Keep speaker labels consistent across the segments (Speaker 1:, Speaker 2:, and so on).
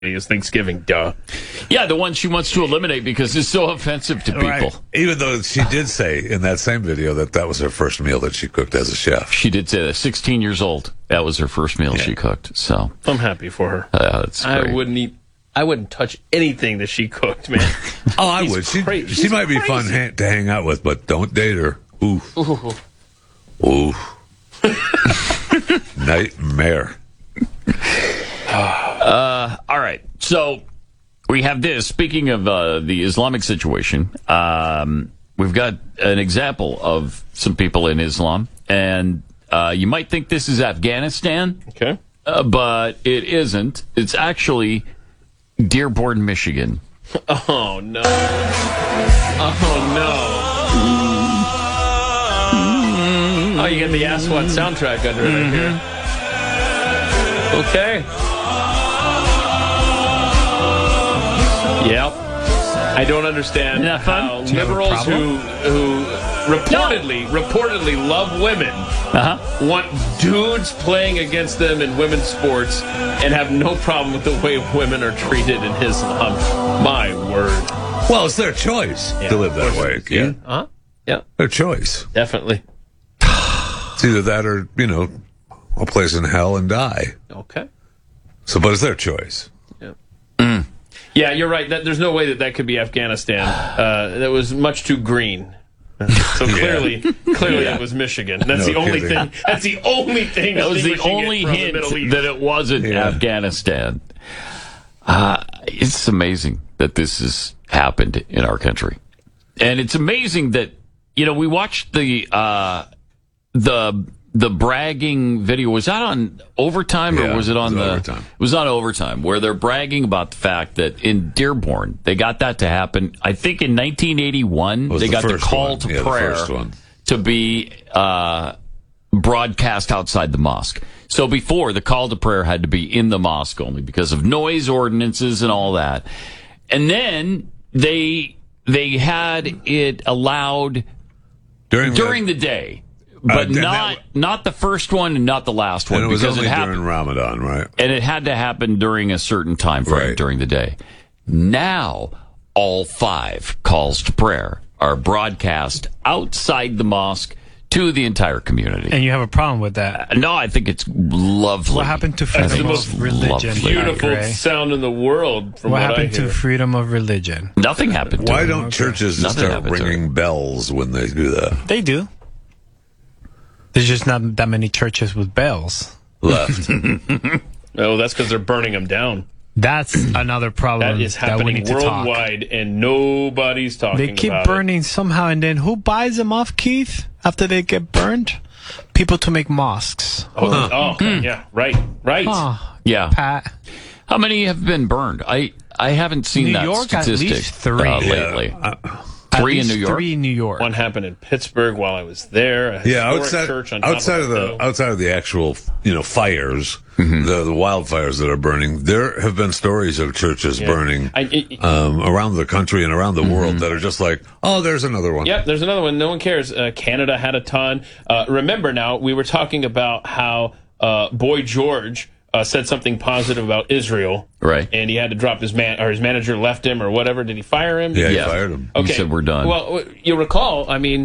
Speaker 1: is Thanksgiving, duh.
Speaker 2: Yeah, the one she wants to eliminate because it's so offensive to people.
Speaker 3: Right. Even though she did say in that same video that was her first meal that she cooked as a chef.
Speaker 2: She did say that. 16 years old. That was her first meal she cooked. So
Speaker 1: I'm happy for her.
Speaker 2: That's great.
Speaker 1: I wouldn't touch anything that she cooked, man.
Speaker 3: Oh, I would. She might be fun to hang out with, but don't date her. Oof. Ooh. Nightmare.
Speaker 2: All right. So we have this. Speaking of the Islamic situation, we've got an example of some people in Islam, and you might think this is Afghanistan,
Speaker 1: Okay.
Speaker 2: but it isn't. It's actually Dearborn, Michigan.
Speaker 1: Oh, no. Oh, no. Oh, you get the Aswad soundtrack under it right here. Okay. Yep. I don't understand how liberals who reportedly love women want dudes playing against them in women's sports and have no problem with the way women are treated in Islam. My word.
Speaker 3: Well, it's their choice to live that way, Keith.
Speaker 1: Uh-huh. Yeah.
Speaker 3: Their choice.
Speaker 1: Definitely.
Speaker 3: It's either that or, a place in hell and die.
Speaker 1: Okay.
Speaker 3: So, but it's their choice.
Speaker 1: Yeah, you're right. There's no way that could be Afghanistan. That was much too green. So clearly, it was Michigan. That's the only thing. That's the only thing.
Speaker 2: That was the only hint that it wasn't Afghanistan. It's amazing that this has happened in our country, and it's amazing that we watched the bragging video. Was that on Overtime or was it on
Speaker 3: Overtime?
Speaker 2: It was on Overtime, where they're bragging about the fact that in Dearborn they got that to happen. I think in 1981 they got the call to prayer to be broadcast outside the mosque. So before, the call to prayer had to be in the mosque only because of noise ordinances and all that. And then they had it allowed during the day. But not the first one and not the last one.
Speaker 3: And it was
Speaker 2: because
Speaker 3: only
Speaker 2: it happened
Speaker 3: during Ramadan, right?
Speaker 2: And it had to happen during a certain time frame during the day. Now, all 5 calls to prayer are broadcast outside the mosque to the entire community.
Speaker 4: And you have a problem with that?
Speaker 2: No, I think it's lovely.
Speaker 4: What happened to freedom of religion?
Speaker 1: Beautiful sound in the world. From what
Speaker 4: happened to freedom of religion?
Speaker 2: Nothing happened to
Speaker 3: Why don't churches just start ringing bells when they do that?
Speaker 4: They do. There's just not that many churches with bells
Speaker 3: left.
Speaker 1: Oh, that's because they're burning them down.
Speaker 4: That's another problem.
Speaker 1: That is happening worldwide, and nobody's talking about it.
Speaker 4: They keep burning somehow, and then who buys them off, Keith, after they get burned? People to make mosques.
Speaker 1: Yeah, right.
Speaker 2: Yeah.
Speaker 4: Pat.
Speaker 2: How many have been burned? I haven't seen
Speaker 4: New
Speaker 2: that
Speaker 4: York,
Speaker 2: statistic
Speaker 4: at least 3
Speaker 2: lately.
Speaker 4: 3
Speaker 2: in New York?
Speaker 4: 3 in New York.
Speaker 1: One happened in Pittsburgh while I was there.
Speaker 3: Outside of the actual fires, the wildfires that are burning, there have been stories of churches burning around the country and around the world that are just like, oh, there's another one.
Speaker 1: Yep, there's another one. No one cares. Canada had a ton. Remember now, we were talking about how Boy George said something positive about Israel,
Speaker 2: right?
Speaker 1: And he had to drop his manager left him or whatever. Did he fire him?
Speaker 3: Yeah, he fired him.
Speaker 1: Okay,
Speaker 2: he said we're done.
Speaker 1: Well, you recall,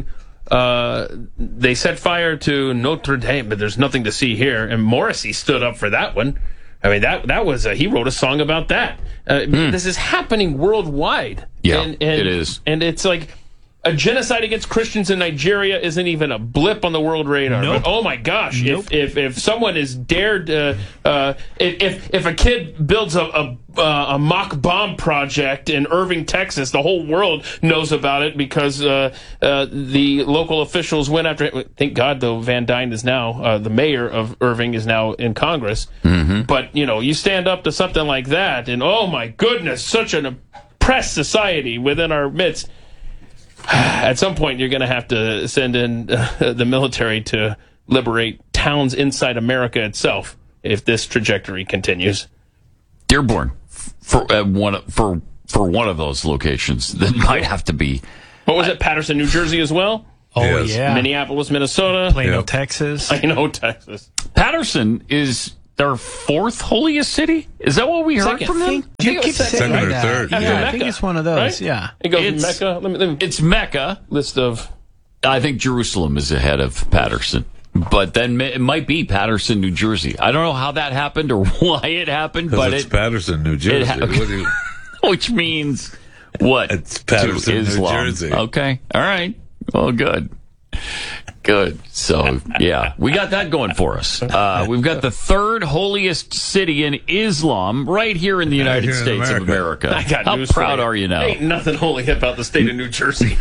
Speaker 1: they set fire to Notre Dame, but there's nothing to see here. And Morrissey stood up for that one. That was he wrote a song about that. This is happening worldwide.
Speaker 2: Yeah,
Speaker 1: and
Speaker 2: it is,
Speaker 1: and it's like. A genocide against Christians in Nigeria isn't even a blip on the world radar.
Speaker 4: Nope.
Speaker 1: But oh my gosh,
Speaker 4: Nope.
Speaker 1: if someone is dared, if a kid builds a mock bomb project in Irving, Texas, the whole world knows about it because the local officials went after it. Thank God, though, Van Dyne is now the mayor of Irving is now in Congress. But you stand up to something like that, and oh my goodness, such an oppressed society within our midst. At some point, you're going to have to send in the military to liberate towns inside America itself if this trajectory continues.
Speaker 2: Dearborn, for one of those locations, that might have to be.
Speaker 1: What was it? Patterson, New Jersey, as well.
Speaker 4: Oh
Speaker 3: yes.
Speaker 4: Yeah.
Speaker 1: Minneapolis, Minnesota.
Speaker 4: Plano, Texas.
Speaker 1: Plano, Texas.
Speaker 2: Patterson is their fourth holiest city? Is that what we heard from them?
Speaker 4: You keep saying
Speaker 3: second or
Speaker 4: that.
Speaker 3: third.
Speaker 4: Yeah, I think it's one of those.
Speaker 1: Right?
Speaker 4: Yeah.
Speaker 1: It goes
Speaker 2: It's-
Speaker 1: Mecca. Let me
Speaker 2: It's Mecca.
Speaker 1: list of.
Speaker 2: I think Jerusalem is ahead of Patterson. But then it might be Patterson, New Jersey. I don't know how that happened or why it happened, but
Speaker 3: It's Patterson, New Jersey.
Speaker 2: ha-
Speaker 3: What do you-
Speaker 2: which means what?
Speaker 3: It's Patterson,
Speaker 2: to
Speaker 3: New
Speaker 2: Islam.
Speaker 3: Jersey.
Speaker 2: Okay. All right. Well, good. Good. So, yeah, we got that going for us. We've got the third holiest city in Islam right here in the United
Speaker 3: here in
Speaker 2: States of America.
Speaker 1: I got
Speaker 2: How
Speaker 1: news for
Speaker 2: proud are you now?
Speaker 1: Ain't nothing holy about the state of New Jersey.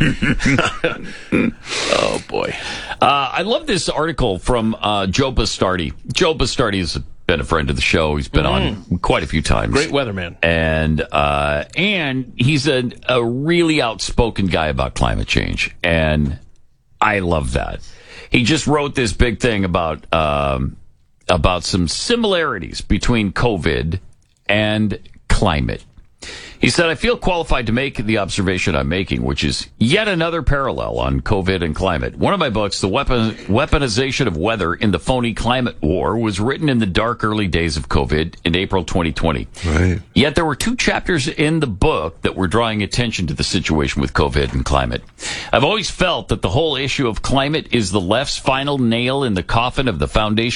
Speaker 1: Oh boy.
Speaker 2: I love this article from Joe Bastardi. Joe Bastardi has been a friend of the show. He's been on quite a few times.
Speaker 1: Great weatherman.
Speaker 2: And he's a really outspoken guy about climate change, and I love that. He just wrote this big thing about some similarities between COVID and climate. He said, I feel qualified to make the observation I'm making, which is yet another parallel on COVID and climate. One of my books, The Weaponization of Weather in the Phony Climate War, was written in the dark early days of COVID in April 2020.
Speaker 3: Right.
Speaker 2: Yet there were 2 chapters in the book that were drawing attention to the situation with COVID and climate. I've always felt that the whole issue of climate is the left's final nail in the coffin of the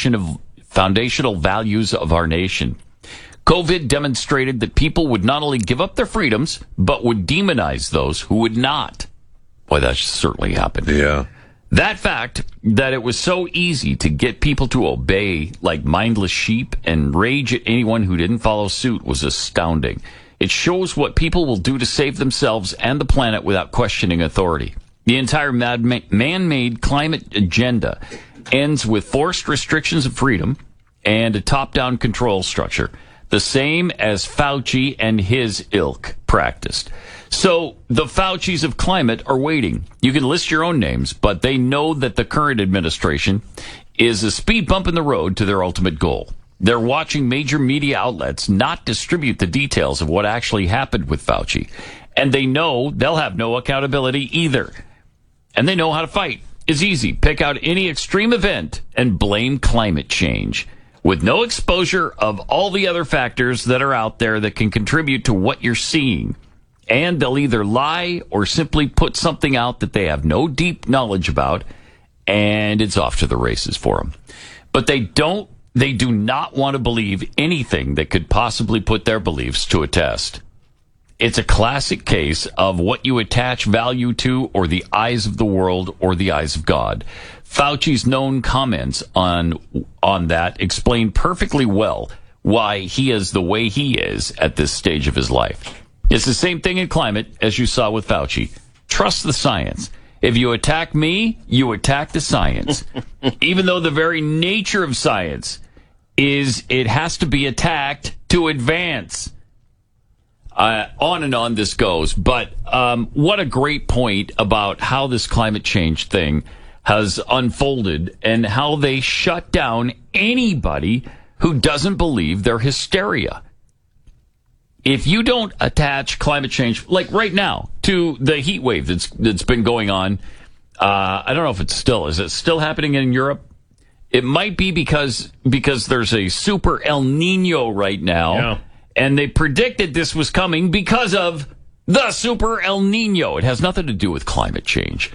Speaker 2: foundational values of our nation. COVID demonstrated that people would not only give up their freedoms, but would demonize those who would not. Boy, that certainly happened.
Speaker 3: Yeah.
Speaker 2: That fact that it was so easy to get people to obey like mindless sheep and rage at anyone who didn't follow suit was astounding. It shows what people will do to save themselves and the planet without questioning authority. The entire man-made climate agenda ends with forced restrictions of freedom and a top-down control structure, the same as Fauci and his ilk practiced. So the Faucis of climate are waiting. You can list your own names, but they know that the current administration is a speed bump in the road to their ultimate goal. They're watching major media outlets not distribute the details of what actually happened with Fauci. And they know they'll have no accountability either. And they know how to fight. It's easy. Pick out any extreme event and blame climate change, with no exposure of all the other factors that are out there that can contribute to what you're seeing. And they'll either lie or simply put something out that they have no deep knowledge about, and it's off to the races for them. But they do not want to believe anything that could possibly put their beliefs to a test. It's a classic case of what you attach value to, or the eyes of the world, or the eyes of God. Fauci's known comments on that explain perfectly well why he is the way he is at this stage of his life. It's the same thing in climate as you saw with Fauci. Trust the science. If you attack me, you attack the science. Even though the very nature of science is it has to be attacked to advance. On and on this goes. But what a great point about how this climate change thing has unfolded and how they shut down anybody who doesn't believe their hysteria. If you don't attach climate change, like right now, to the heat wave that's been going on, I don't know if is it still happening in Europe? It might be because there's a super El Nino right now.
Speaker 1: Yeah.
Speaker 2: And they predicted this was coming because of the super El Nino. It has nothing to do with climate change.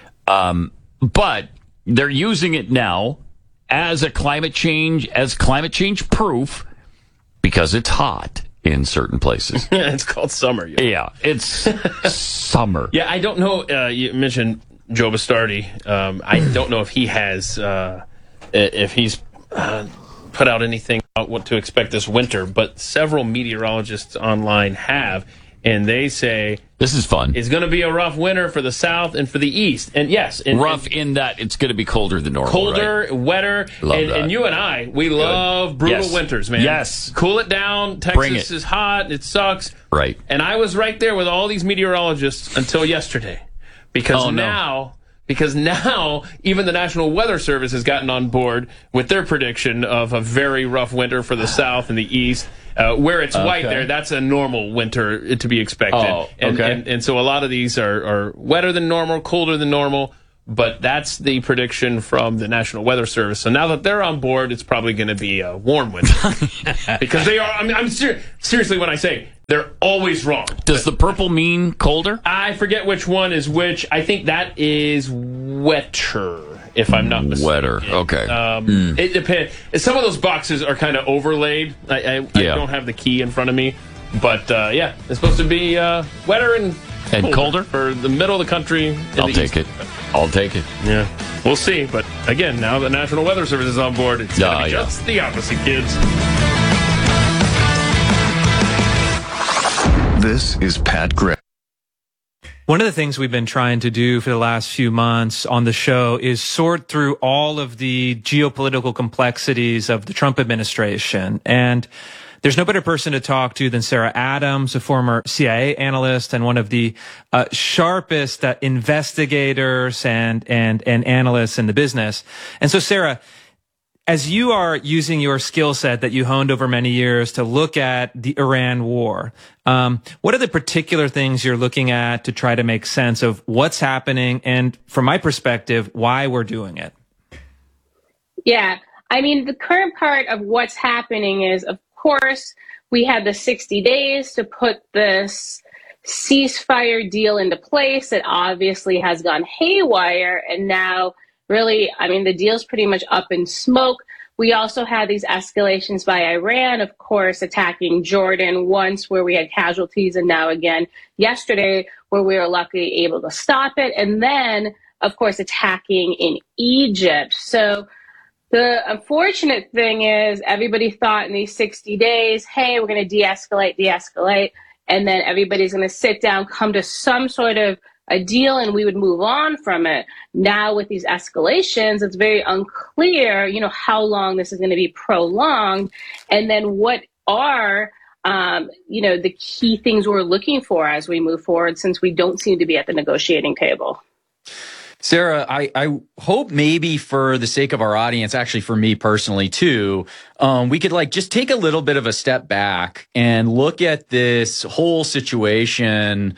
Speaker 2: But they're using it now as climate change proof because it's hot in certain places.
Speaker 1: It's called summer.
Speaker 2: Yeah, it's summer.
Speaker 1: Yeah, I don't know. You mentioned Joe Bastardi. I don't know if he has, if he's put out anything about what to expect this winter, but several meteorologists online have, and they say
Speaker 2: this is fun.
Speaker 1: It's going to be a rough winter for the South and for the East. And yes,
Speaker 2: rough in that it's going to be colder than normal.
Speaker 1: Colder,
Speaker 2: right?
Speaker 1: Wetter, and you and I, we love brutal winters, man.
Speaker 2: Yes,
Speaker 1: cool it down. Texas is hot. It sucks.
Speaker 2: Right.
Speaker 1: And I was right there with all these meteorologists until yesterday, because now even the National Weather Service has gotten on board with their prediction of a very rough winter for the South and the East. Where it's white there, that's a normal winter to be expected.
Speaker 2: Oh, okay.
Speaker 1: And so a lot of these are wetter than normal, colder than normal, but that's the prediction from the National Weather Service. So now that they're on board, it's probably going to be a warm winter. Because they are, I'm seriously when I say they're always wrong.
Speaker 2: Does the purple mean colder?
Speaker 1: I forget which one is which. I think that is wetter, if I'm not mistaken.
Speaker 2: Wetter, okay.
Speaker 1: It depends. Some of those boxes are kind of overlaid. I don't have the key in front of me. But, yeah, it's supposed to be wetter and
Speaker 2: colder
Speaker 1: for the middle of the country.
Speaker 2: I'll take it. I'll take it.
Speaker 1: Yeah, we'll see. But, again, now the National Weather Service is on board, it's going to be just the opposite, kids.
Speaker 5: This is Pat Gray.
Speaker 6: One of the things we've been trying to do for the last few months on the show is sort through all of the geopolitical complexities of the Trump administration. And there's no better person to talk to than Sarah Adams, a former CIA analyst and one of the sharpest investigators and analysts in the business. And so, Sarah, as you are using your skill set that you honed over many years to look at the Iran war, what are the particular things you're looking at to try to make sense of what's happening and, from my perspective, why we're doing it?
Speaker 7: Yeah, I mean, the current part of what's happening is, of course, we had the 60 days to put this ceasefire deal into place. It obviously has gone haywire, and now really, I mean, the deal's pretty much up in smoke. We also had these escalations by Iran, of course, attacking Jordan once where we had casualties, and now again yesterday where we were luckily able to stop it. And then, of course, attacking in Egypt. So the unfortunate thing is everybody thought in these 60 days, hey, we're going to de-escalate, and then everybody's going to sit down, come to some sort of a deal, and we would move on from it. Now with these escalations, it's very unclear, how long this is going to be prolonged, and then what are, the key things we're looking for as we move forward, since we don't seem to be at the negotiating table.
Speaker 8: Sarah, I hope maybe for the sake of our audience, actually for me personally too, we could just take a little bit of a step back and look at this whole situation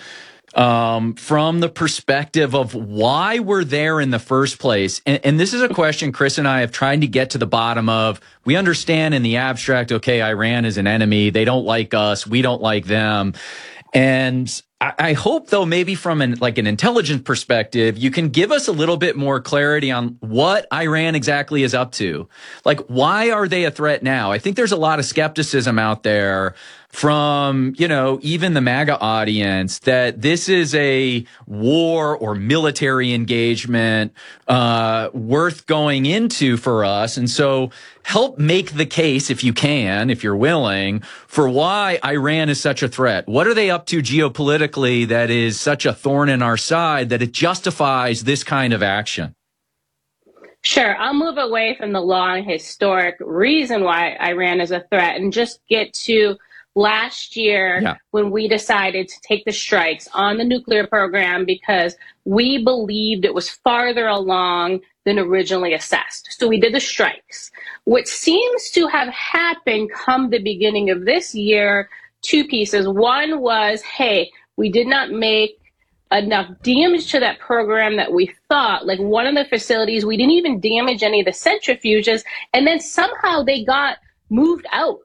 Speaker 8: from the perspective of why we're there in the first place. And this is a question Chris and I have tried to get to the bottom of. We understand in the abstract, okay, Iran is an enemy. They don't like us. We don't like them. And I hope, though, maybe from an intelligence perspective, you can give us a little bit more clarity on what Iran exactly is up to. Why are they a threat now? I think there's a lot of skepticism out there from, even the MAGA audience that this is a war or military engagement worth going into for us. And so help make the case, if you can, if you're willing, for why Iran is such a threat. What are they up to geopolitically that is such a thorn in our side that it justifies this kind of action?
Speaker 7: Sure. I'll move away from the long historic reason why Iran is a threat and just get to last year when we decided to take the strikes on the nuclear program because we believed it was farther along than originally assessed. So we did the strikes. What seems to have happened come the beginning of this year, two pieces. One was, hey, we did not make enough damage to that program that we thought. One of the facilities, we didn't even damage any of the centrifuges, and then somehow they got moved out.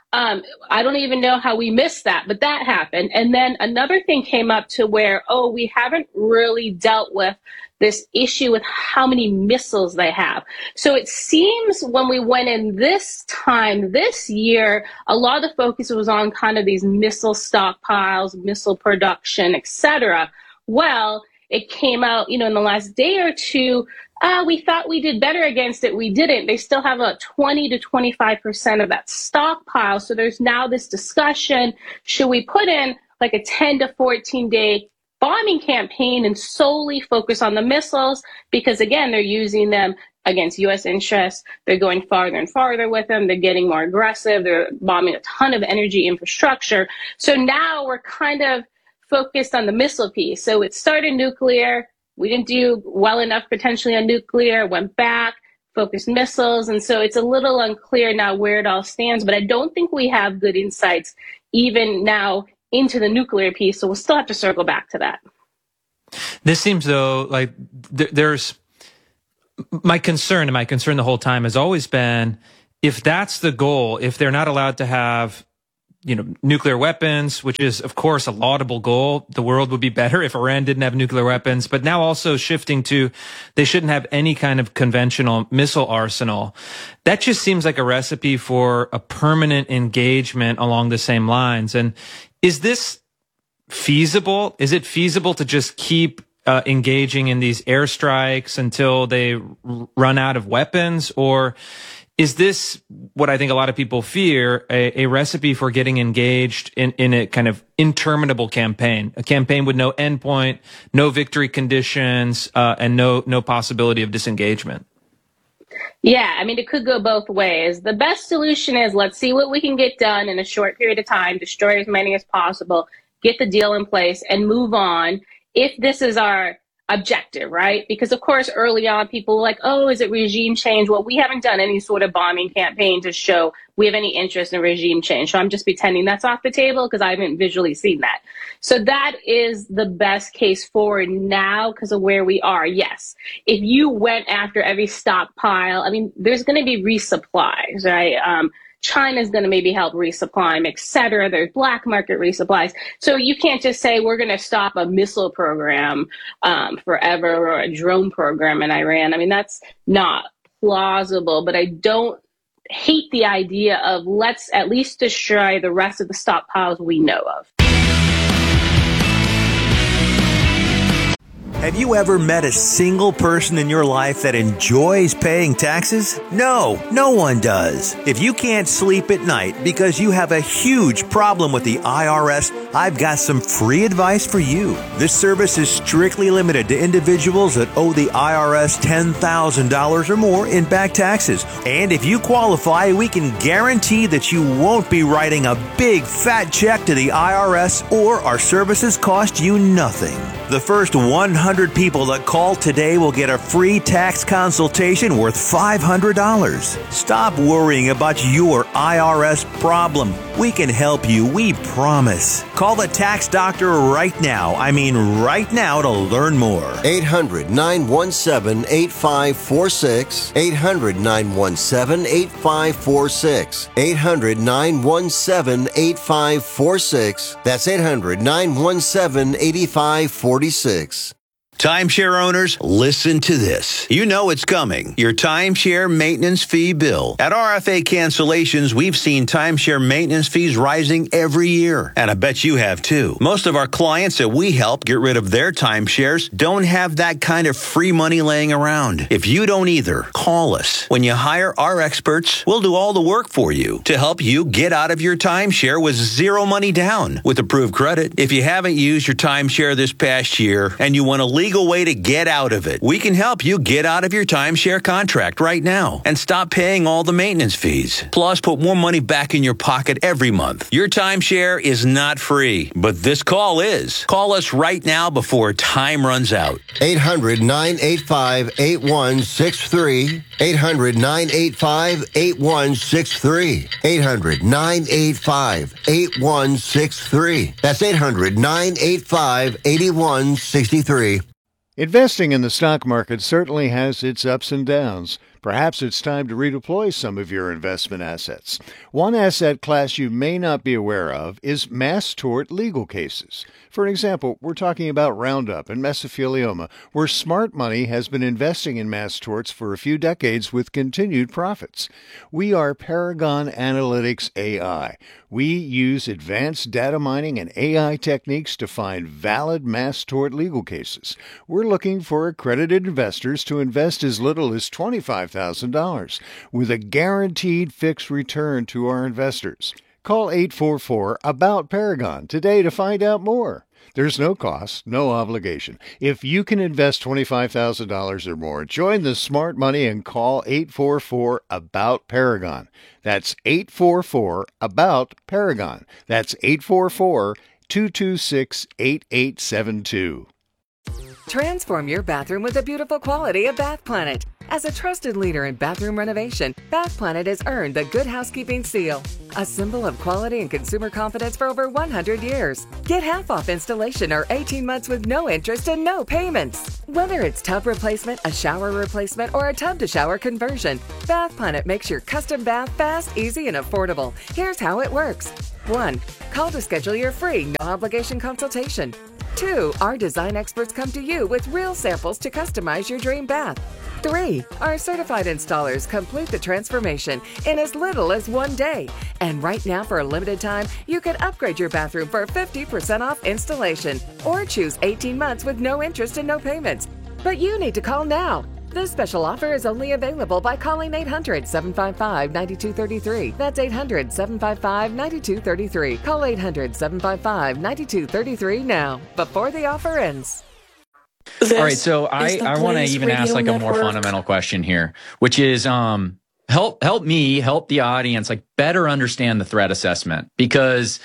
Speaker 7: I don't even know how we missed that, but that happened. And then another thing came up to where, we haven't really dealt with this issue with how many missiles they have. So it seems when we went in this time, this year, a lot of the focus was on kind of these missile stockpiles, missile production, etc. Well, it came out, in the last day or two, we thought we did better against it. We didn't. They still have a 20 to 25% of that stockpile. So there's now this discussion. Should we put in a 10 to 14 day bombing campaign and solely focus on the missiles? Because again, they're using them against U.S. interests. They're going farther and farther with them. They're getting more aggressive. They're bombing a ton of energy infrastructure. So now we're kind of focused on the missile piece. So it started nuclear. We didn't do well enough potentially on nuclear, went back, focused missiles. And so it's a little unclear now where it all stands, but I don't think we have good insights even now into the nuclear piece. So we'll still have to circle back to that.
Speaker 6: This seems, though, like there's my concern the whole time has always been, if that's the goal, if they're not allowed to have, nuclear weapons, which is, of course, a laudable goal, the world would be better if Iran didn't have nuclear weapons, but now also shifting to they shouldn't have any kind of conventional missile arsenal. That just seems like a recipe for a permanent engagement along the same lines. And is this feasible? Is it feasible to just keep engaging in these airstrikes until they run out of weapons? Or is this what I think a lot of people fear, a recipe for getting engaged in a kind of interminable campaign, a campaign with no endpoint, no victory conditions, and no possibility of disengagement?
Speaker 7: Yeah, I mean, it could go both ways. The best solution is let's see what we can get done in a short period of time, destroy as many as possible, get the deal in place, and move on if this is our objective, right? Because, of course, early on, people were like, oh, is it regime change? Well, we haven't done any sort of bombing campaign to show we have any interest in regime change. So I'm just pretending that's off the table because I haven't visually seen that. So that is the best case forward now because of where we are. Yes, if you went after every stockpile, I mean, there's going to be resupplies, right? China's going to maybe help resupply them, et cetera. There's black market resupplies. So you can't just say we're going to stop a missile program forever or a drone program in Iran. I mean, that's not plausible, but I don't hate the idea of let's at least destroy the rest of the stockpiles we know of.
Speaker 9: Have you ever met a single person in your life that enjoys paying taxes? No, no one does. If you can't sleep at night because you have a huge problem with the IRS, I've got some free advice for you. This service is strictly limited to individuals that owe the IRS $10,000 or more in back taxes. And if you qualify, we can guarantee that you won't be writing a big fat check to the IRS, or our services cost you nothing. The first 100 people that call today will get a free tax consultation worth $500. Stop worrying about your IRS problem. We can help you, we promise. Call the tax doctor right now. I mean right now to learn more.
Speaker 10: 800-917-8546. 800-917-8546. 800-917-8546. That's 800-917-8546.
Speaker 9: Timeshare owners, listen to this. You know it's coming. Your timeshare maintenance fee bill. At RFA Cancellations, we've seen timeshare maintenance fees rising every year. And I bet you have too. Most of our clients that we help get rid of their timeshares don't have that kind of free money laying around. If you don't either, call us. When you hire our experts, we'll do all the work for you to help you get out of your timeshare with zero money down with approved credit. If you haven't used your timeshare this past year and you want to legal way to get out of it, we can help you get out of your timeshare contract right now and stop paying all the maintenance fees. Plus, put more money back in your pocket every month. Your timeshare is not free, but this call is. Call us right now before time runs out.
Speaker 10: 800-985-8163. 800-985-8163. 800-985-8163. That's 800-985-8163.
Speaker 11: Investing in the stock market certainly has its ups and downs. Perhaps it's time to redeploy some of your investment assets. One asset class you may not be aware of is mass tort legal cases. For example, we're talking about Roundup and mesothelioma, where smart money has been investing in mass torts for a few decades with continued profits. We are Paragon Analytics AI. We use advanced data mining and AI techniques to find valid mass tort legal cases. We're looking for accredited investors to invest as little as $25,000 with a guaranteed fixed return to our investors. Call 844-ABOUT-PARAGON today to find out more. There's no cost, no obligation. If you can invest $25,000 or more, join the smart money and call 844-ABOUT-PARAGON. That's 844-ABOUT-PARAGON. That's 844-226-8872.
Speaker 12: Transform your bathroom with the beautiful quality of Bath Planet. As a trusted leader in bathroom renovation, Bath Planet has earned the Good Housekeeping seal, a symbol of quality and consumer confidence for over 100 years. Get half off installation or 18 months with no interest and no payments. Whether it's tub replacement, a shower replacement, or a tub-to-shower conversion, Bath Planet makes your custom bath fast, easy, and affordable. Here's how it works. 1. Call to schedule your free, no-obligation consultation. 2. Our design experts come to you with real samples to customize your dream bath. 3. Our certified installers complete the transformation in as little as 1 day. And right now, for a limited time, you can upgrade your bathroom for 50% off installation or choose 18 months with no interest and no payments. But you need to call now. This special offer is only available by calling 800-755-9233. That's 800-755-9233. Call 800-755-9233 now, before the offer ends.
Speaker 8: All right, so I want to even ask like a more fundamental question here, which is help the audience like better understand the threat assessment, because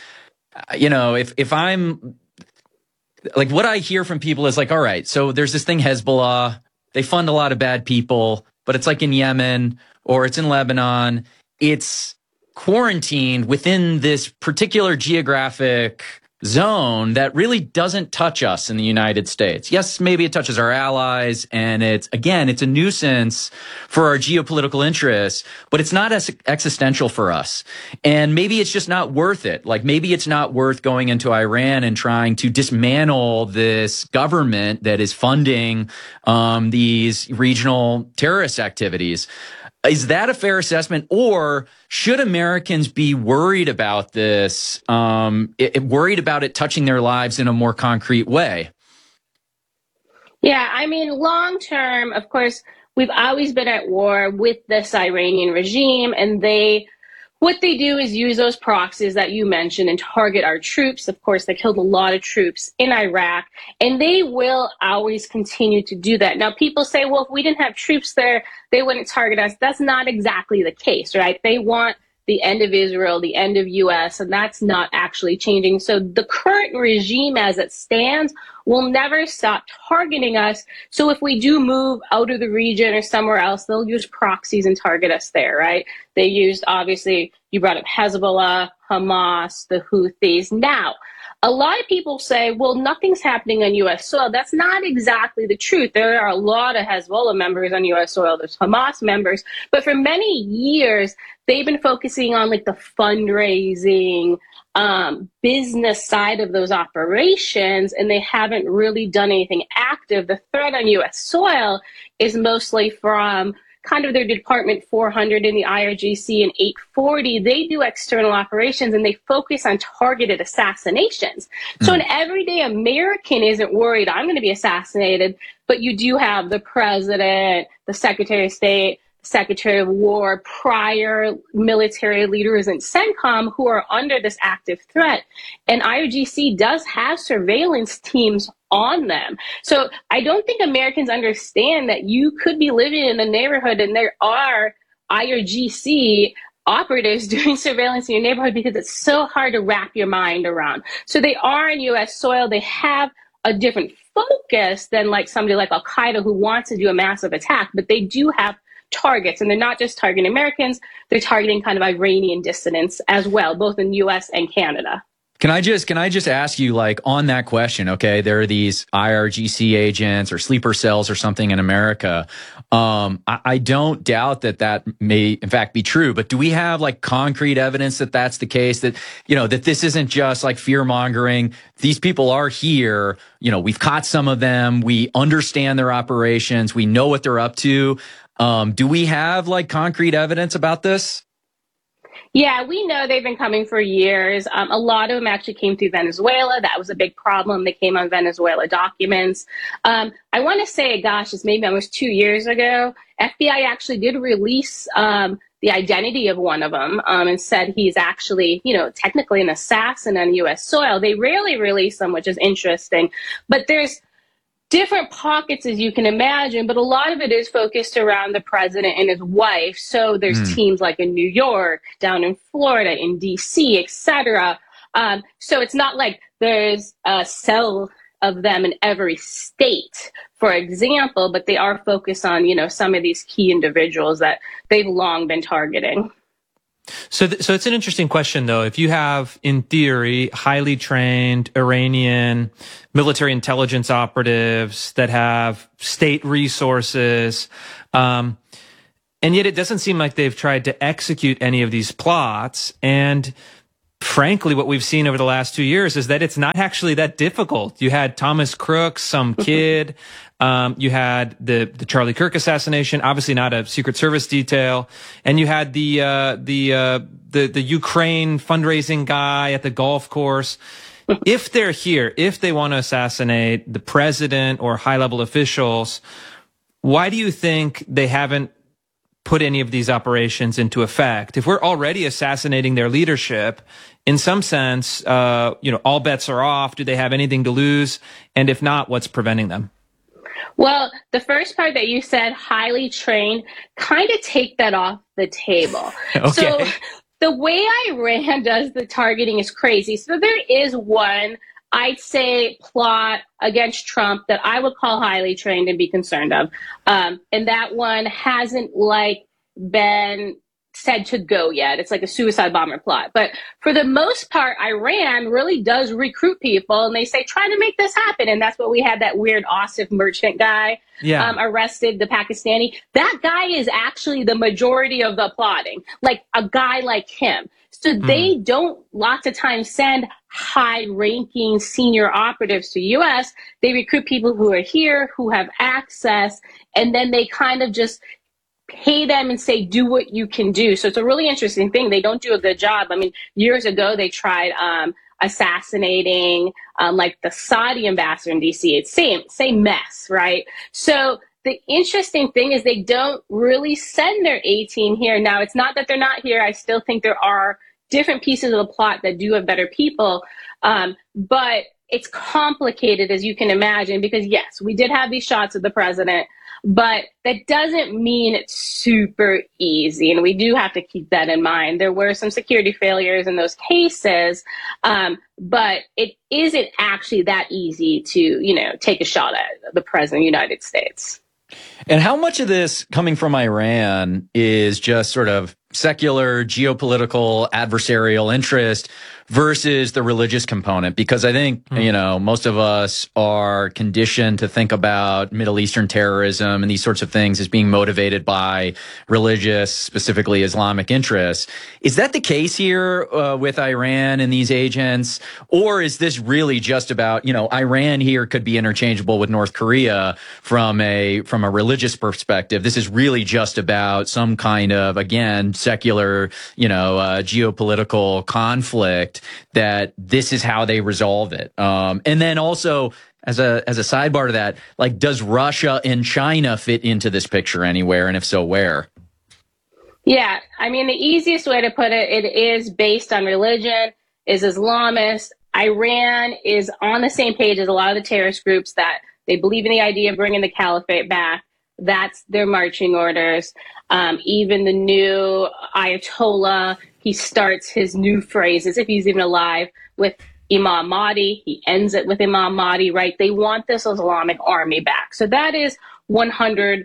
Speaker 8: if I'm like, what I hear from people is like, all right, so there's this thing Hezbollah, they fund a lot of bad people, but it's like in Yemen or it's in Lebanon, it's quarantined within this particular geographic zone that really doesn't touch us in the United States. Yes, maybe it touches our allies, and it's a nuisance for our geopolitical interests, but it's not as existential for us. And maybe it's just not worth it. Like maybe it's not worth going into Iran and trying to dismantle this government that is funding these regional terrorist activities. Is that a fair assessment, or should Americans be worried about this, worried about it touching their lives in a more concrete way?
Speaker 7: Yeah, I mean, long term, of course, we've always been at war with this Iranian regime, and what they do is use those proxies that you mentioned and target our troops. Of course, they killed a lot of troops in Iraq, and they will always continue to do that. Now, people say, well, if we didn't have troops there, they wouldn't target us. That's not exactly the case, right? They want the end of Israel, the end of U.S., and that's not actually changing. So the current regime as it stands will never stop targeting us. So if we do move out of the region or somewhere else, they'll use proxies and target us there, right? They used, obviously, you brought up Hezbollah, Hamas, the Houthis. Now, a lot of people say, well, nothing's happening on U.S. soil. That's not exactly the truth. There are a lot of Hezbollah members on U.S. soil. There's Hamas members. But for many years, they've been focusing on like the fundraising, business side of those operations, and they haven't really done anything active. The threat on U.S. soil is mostly from kind of their Department 400 in the IRGC and 840, they do external operations and they focus on targeted assassinations. So an everyday American isn't worried, I'm going to be assassinated, but you do have the president, the Secretary of State, Secretary of War, prior military leaders in CENTCOM who are under this active threat. And IRGC does have surveillance teams on them. So I don't think Americans understand that you could be living in a neighborhood and there are IRGC operatives doing surveillance in your neighborhood because it's so hard to wrap your mind around. So they are in U.S. soil. They have a different focus than like somebody like Al-Qaeda who wants to do a massive attack, but they do have targets, and they're not just targeting Americans, they're targeting kind of Iranian dissidents as well, both in the U.S. and Canada.
Speaker 8: Can I just ask you, like, on that question, okay, there are these IRGC agents or sleeper cells or something in America. I don't doubt that may in fact be true, but do we have like concrete evidence that that's the case, that, you know, that this isn't just like fear mongering? These people are here. You know, we've caught some of them. We understand their operations. We know what they're up to. Do we have like concrete evidence about this?
Speaker 7: Yeah, we know they've been coming for years. A lot of them actually came through Venezuela. That was a big problem. They came on Venezuela documents. I want to say, gosh, it's maybe almost 2 years ago, FBI actually did release the identity of one of them and said he's actually, you know, technically an assassin on U.S. soil. They rarely release them, which is interesting. But there's different pockets, as you can imagine, but a lot of it is focused around the president and his wife. So there's teams like in New York, down in Florida, in D.C., etc. So it's not like there's a cell of them in every state, for example, but they are focused on, some of these key individuals that they've long been targeting.
Speaker 6: So it's an interesting question, though. If you have, in theory, highly trained Iranian military intelligence operatives that have state resources, and yet it doesn't seem like they've tried to execute any of these plots. And frankly, what we've seen over the last 2 years is that it's not actually that difficult. You had Thomas Crooks, some kid. You had the Charlie Kirk assassination, obviously not a Secret Service detail, and you had the Ukraine fundraising guy at the golf course. If they're here, if they want to assassinate the president or high-level officials, why do you think they haven't put any of these operations into effect? If we're already assassinating their leadership, in some sense, all bets are off. Do they have anything to lose? And if not, what's preventing them?
Speaker 7: Well, the first part that you said, highly trained, kind of take that off the table.
Speaker 6: Okay.
Speaker 7: So the way Iran does the targeting is crazy. So there is one, I'd say, plot against Trump that I would call highly trained and be concerned of. And that one hasn't been said to go yet. It's like a suicide bomber plot. But for the most part, Iran really does recruit people, and they say, try to make this happen. And that's what we had that weird Asif merchant guy arrested, the Pakistani. That guy is actually the majority of the plotting, like a guy like him. So they don't lots of times send high-ranking senior operatives to U.S. They recruit people who are here, who have access, and then they kind of just pay them and say, do what you can do. So it's a really interesting thing. They don't do a good job. I mean, years ago, they tried assassinating the Saudi ambassador in D.C. It's same mess, right? So the interesting thing is they don't really send their A-team here. Now, it's not that they're not here. I still think there are different pieces of the plot that do have better people. But it's complicated, as you can imagine, because, yes, we did have these shots of the president, but that doesn't mean it's super easy. And we do have to keep that in mind. There were some security failures in those cases, but it isn't actually that easy to, take a shot at the president of the United States.
Speaker 8: And how much of this coming from Iran is just sort of secular, geopolitical, adversarial interest versus the religious component? Because I think, most of us are conditioned to think about Middle Eastern terrorism and these sorts of things as being motivated by religious, specifically Islamic interests. Is that the case here with Iran and these agents? Or is this really just about, Iran here could be interchangeable with North Korea from a religious perspective? This is really just about some kind of, again, secular, geopolitical conflict, that this is how they resolve it. And then also, as a sidebar to that, does Russia and China fit into this picture anywhere? And if so, where?
Speaker 7: Yeah, I mean, the easiest way to put it, it is based on religion, is Islamist. Iran is on the same page as a lot of the terrorist groups that they believe in the idea of bringing the caliphate back. That's their marching orders. Even the new Ayatollah, he starts his new phrases, if he's even alive, with Imam Mahdi. He ends it with Imam Mahdi, right? They want this Islamic army back. So that is 100%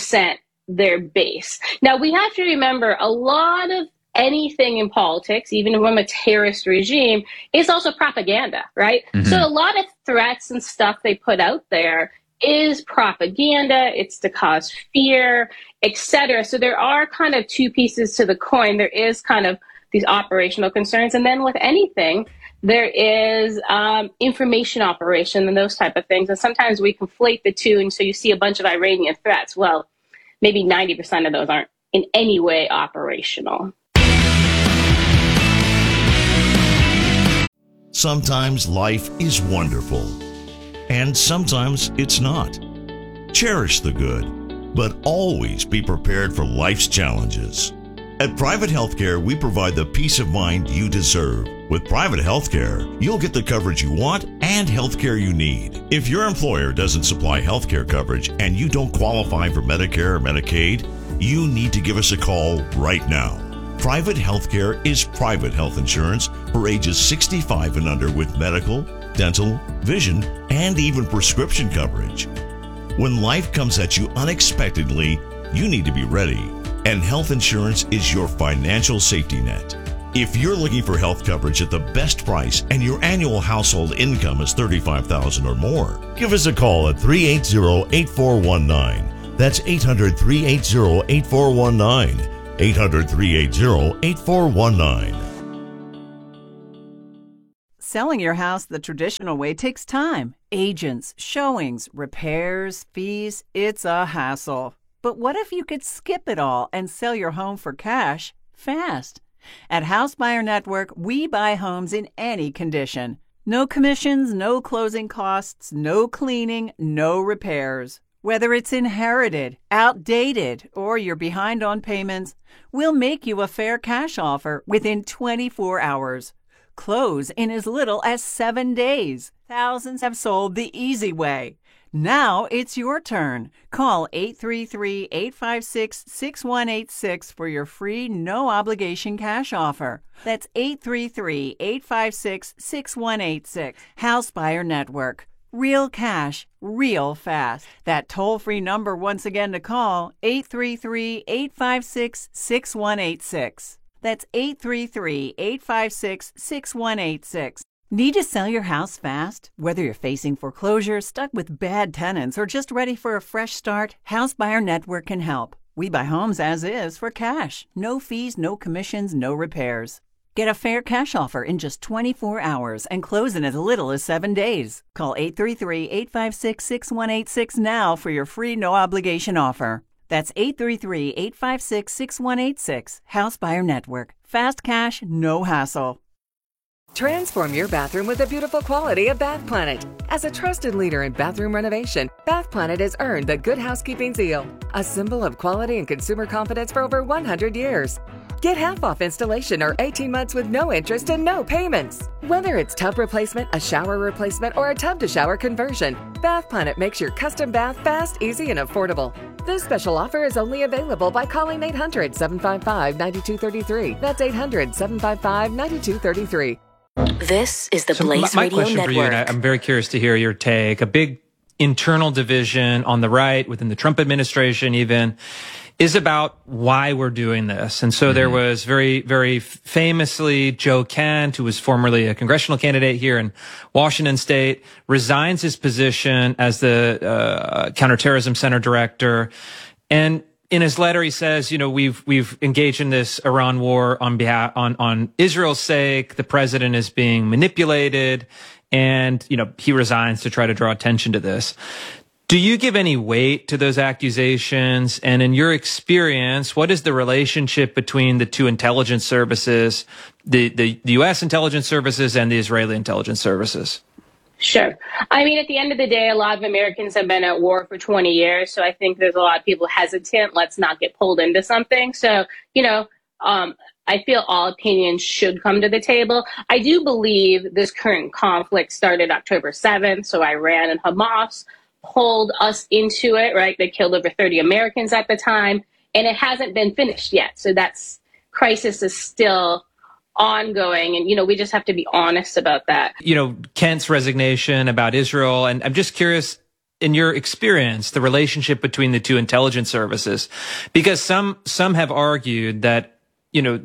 Speaker 7: their base. Now, we have to remember a lot of anything in politics, even from a terrorist regime, is also propaganda, right? Mm-hmm. So a lot of threats and stuff they put out there is propaganda. It's to cause fear, etc. So there are kind of two pieces to the coin. There is kind of these operational concerns. And then with anything, there is information operation and those type of things. And sometimes we conflate the two. And so you see a bunch of Iranian threats. Well, maybe 90% of those aren't in any way operational.
Speaker 13: Sometimes life is wonderful, and sometimes it's not. Cherish the good, but always be prepared for life's challenges. At Private Healthcare, we provide the peace of mind you deserve. With Private Healthcare, you'll get the coverage you want and healthcare you need. If your employer doesn't supply healthcare coverage and you don't qualify for Medicare or Medicaid, you need to give us a call right now. Private Healthcare is private health insurance for ages 65 and under with medical, dental, vision, and even prescription coverage. When life comes at you unexpectedly, you need to be ready, and health insurance is your financial safety net. If you're looking for health coverage at the best price and your annual household income is $35,000 or more, give us a call at 380-8419. That's 800-380-8419. 800-380-8419.
Speaker 14: Selling your house the traditional way takes time. Agents, showings, repairs, fees. It's a hassle. But what if you could skip it all and sell your home for cash fast? At House Buyer Network, we buy homes in any condition. No commissions, no closing costs, no cleaning, no repairs. Whether it's inherited, outdated, or you're behind on payments, we'll make you a fair cash offer within 24 hours. Close in as little as 7 days. Thousands have sold the easy way. Now it's your turn. Call 833-856-6186 for your free, no-obligation cash offer. That's 833-856-6186. House Buyer Network. Real cash, real fast. That toll-free number once again to call, 833-856-6186. That's 833-856-6186. Need to sell your house fast? Whether you're facing foreclosure, stuck with bad tenants, or just ready for a fresh start, House Buyer Network can help. We buy homes as is for cash. No fees, no commissions, no repairs. Get a fair cash offer in just 24 hours and close in as little as 7 days. Call 833-856-6186 now for your free no-obligation offer. That's 833-856-6186. House Buyer Network. Fast cash, no hassle.
Speaker 12: Transform your bathroom with the beautiful quality of Bath Planet. As a trusted leader in bathroom renovation, Bath Planet has earned the Good Housekeeping seal, a symbol of quality and consumer confidence for over 100 years. Get half off installation or 18 months with no interest and no payments. Whether it's tub replacement, a shower replacement, or a tub to shower conversion, Bath Planet makes your custom bath fast, easy, and affordable. This special offer is only available by calling 800-755-9233. That's 800-755-9233.
Speaker 15: This is the Blaze
Speaker 6: my
Speaker 15: Radio
Speaker 6: question
Speaker 15: Network.
Speaker 6: for you, and I'm very curious to hear your take. A big internal division on the right, within the Trump administration even, is about why we're doing this. And so there was very, very famously Joe Kent, who was formerly a congressional candidate here in Washington State, resigns his position as the counterterrorism center director. And in his letter, he says, you know, we've engaged in this Iran war on Israel's sake. The president is being manipulated, and, you know, he resigns to try to draw attention to this. Do you give any weight to those accusations? And in your experience, what is the relationship between the two intelligence services, the U.S. intelligence services and the Israeli intelligence services?
Speaker 7: Sure. I mean, at the end of the day, a lot of Americans have been at war for 20 years. So I think there's a lot of people hesitant. Let's not get pulled into something. So, you know, I feel all opinions should come to the table. I do believe this current conflict started October 7th. So Iran and Hamas pulled us into it, right? They killed over 30 Americans at the time, and it hasn't been finished yet. So that's crisis is still ongoing. And, you know, we just have to be honest about that.
Speaker 6: You know, Kent's resignation about Israel. And I'm just curious, in your experience, the relationship between the two intelligence services, because some have argued that, you know,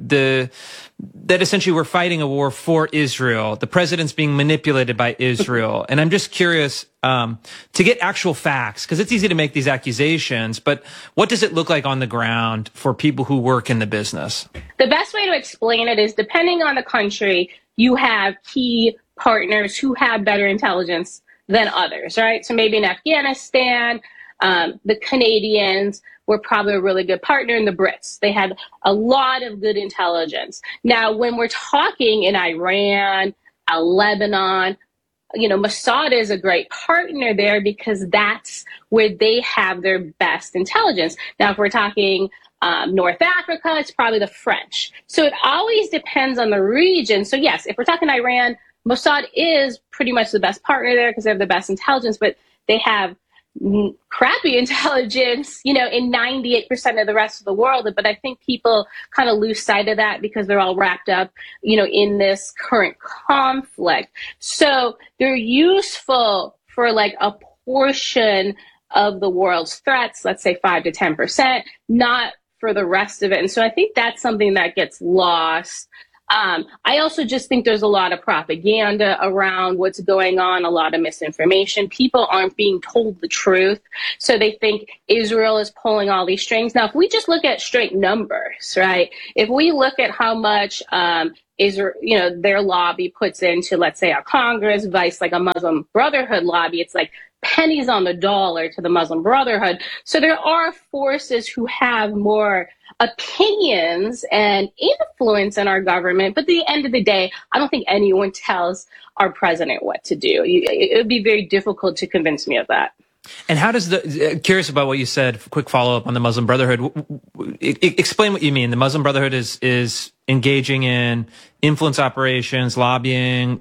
Speaker 6: that essentially we're fighting a war for Israel. The president's being manipulated by Israel. And I'm just curious to get actual facts, because it's easy to make these accusations, but what does it look like on the ground for people who work in the business?
Speaker 7: The best way to explain it is, depending on the country, you have key partners who have better intelligence than others, right? So maybe in Afghanistan, the Canadians were probably a really good partner, in the Brits. They had a lot of good intelligence. Now, when we're talking in Iran, Lebanon, you know, Mossad is a great partner there because that's where they have their best intelligence. Now, if we're talking North Africa, it's probably the French. So it always depends on the region. So yes, if we're talking Iran, Mossad is pretty much the best partner there because they have the best intelligence, but they have crappy intelligence, you know, in 98% of the rest of the world. But I think people kind of lose sight of that because they're all wrapped up, you know, in this current conflict. So they're useful for like a portion of the world's threats, let's say 5 to 10%, not for the rest of it. And so I think that's something that gets lost. I also just think there's a lot of propaganda around what's going on, a lot of misinformation. People aren't being told the truth. So they think Israel is pulling all these strings. Now, if we just look at straight numbers, right? If we look at how much Israel, their lobby puts into, let's say, our Congress, vice like a Muslim Brotherhood lobby, it's like pennies on the dollar to the Muslim Brotherhood. So there are forces who have more opinions and influence in our government. But at the end of the day, I don't think anyone tells our president what to do. It would be very difficult to convince me of that.
Speaker 6: And how does curious about what you said, quick follow-up on the Muslim Brotherhood. Explain what you mean. The Muslim Brotherhood is engaging in influence operations, lobbying.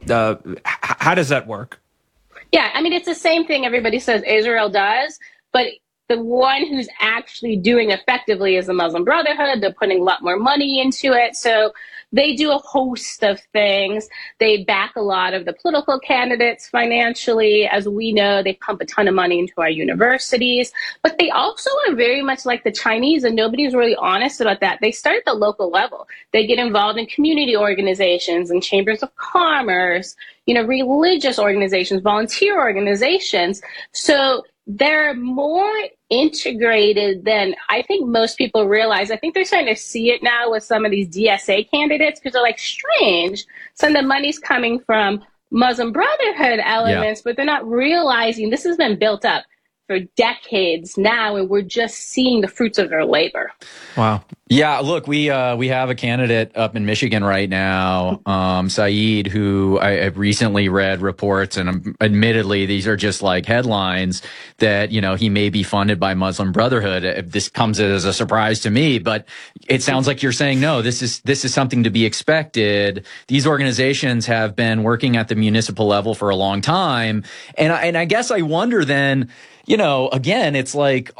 Speaker 6: How does that work?
Speaker 7: Yeah, I mean, it's the same thing everybody says Israel does, but the one who's actually doing effectively is the Muslim Brotherhood. They're putting a lot more money into it. So they do a host of things. They back a lot of the political candidates financially. As we know, they pump a ton of money into our universities. But they also are very much like the Chinese, and nobody's really honest about that. They start at the local level. They get involved in community organizations and chambers of commerce, religious organizations, volunteer organizations. So they're more integrated than I think most people realize. I think they're starting to see it now with some of these DSA candidates because they're like, strange. Some of the money's coming from Muslim Brotherhood elements, but they're not realizing this has been built up for decades now, and we're just seeing the fruits of their labor.
Speaker 8: Wow. Yeah, look, we have a candidate up in Michigan right now, Saeed, who I've recently read reports, and admittedly, these are just like headlines that, he may be funded by Muslim Brotherhood. This comes as a surprise to me, but it sounds like you're saying, no, this is something to be expected. These organizations have been working at the municipal level for a long time. And I guess I wonder then, again, it's like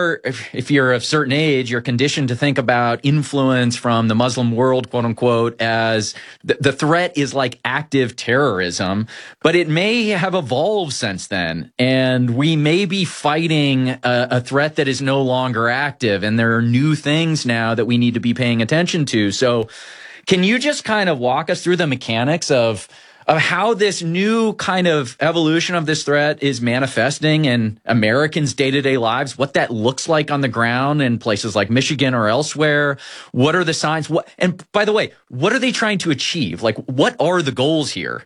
Speaker 8: if you're of a certain age, you're conditioned to think about influence from the Muslim world, quote unquote, as the threat is like active terrorism, but it may have evolved since then. And we may be fighting a threat that is no longer active. And there are new things now that we need to be paying attention to. So can you just kind of walk us through the mechanics of how this new kind of evolution of this threat is manifesting in Americans' day-to-day lives, what that looks like on the ground in places like Michigan or elsewhere? What are the signs? And by the way, what are they trying to achieve? Like, what are the goals here?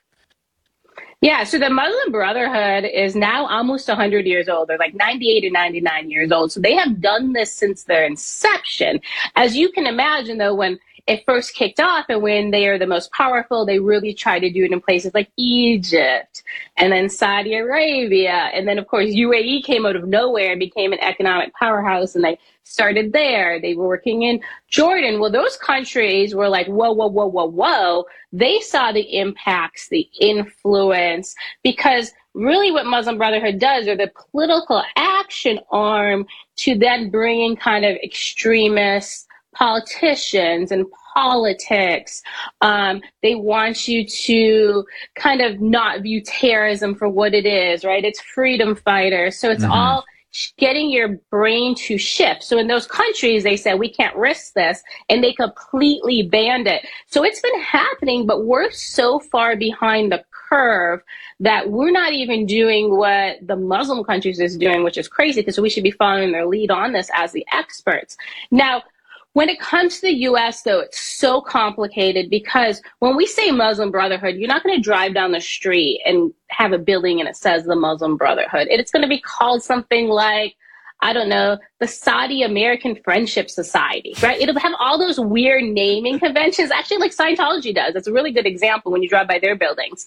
Speaker 7: Yeah, so the Muslim Brotherhood is now almost 100 years old. They're like 98 or 99 years old. So they have done this since their inception. As you can imagine, though, when it first kicked off and when they are the most powerful, they really try to do it in places like Egypt and then Saudi Arabia. And then, of course, UAE came out of nowhere and became an economic powerhouse, and they started there. They were working in Jordan. Well, those countries were like, whoa, whoa, whoa, whoa, whoa. They saw the impacts, the influence, because really what Muslim Brotherhood does, or the political action arm to then bring in kind of extremists, politicians and politics. They want you to kind of not view terrorism for what it is, right? It's freedom fighters. So it's all getting your brain to shift. So in those countries, they said, we can't risk this, and they completely banned it. So it's been happening, but we're so far behind the curve that we're not even doing what the Muslim countries is doing, which is crazy, because we should be following their lead on this as the experts. Now, when it comes to the U.S., though, it's so complicated because when we say Muslim Brotherhood, you're not going to drive down the street and have a building and it says the Muslim Brotherhood. It's going to be called something like, I don't know, the Saudi American Friendship Society, right? It'll have all those weird naming conventions, actually like Scientology does. That's a really good example when you drive by their buildings.